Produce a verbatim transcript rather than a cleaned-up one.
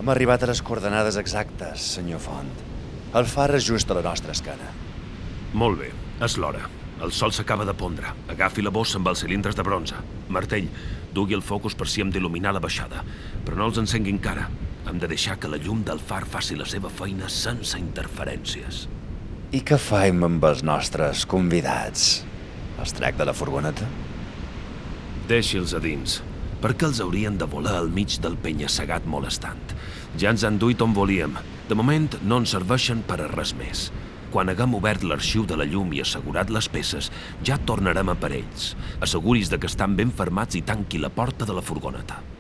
Hem arribat a les coordenades exactes, senyor Font. El far és just a la nostra esquena. Molt bé, és l'hora. El sol s'acaba de pondre. Agafi la bossa amb els cilindres de bronze. Martell, dugui el focus per si hem d'il·luminar la baixada. Però no els encengui encara. Hem de deixar que la llum del far faci la seva feina sense interferències. I què faim amb els nostres convidats? Els trec de la furgoneta? Deixi'ls a dins. Per què els haurien de volar al mig del penya-segat molestant? Ja ens han duit on volíem. De moment no ens serveixen per a res més. Quan haguem obert l'arxiu de la llum i assegurat les peces, ja tornarem a per ells. Asseguri's de que estan ben fermats i tanqui la porta de la furgoneta.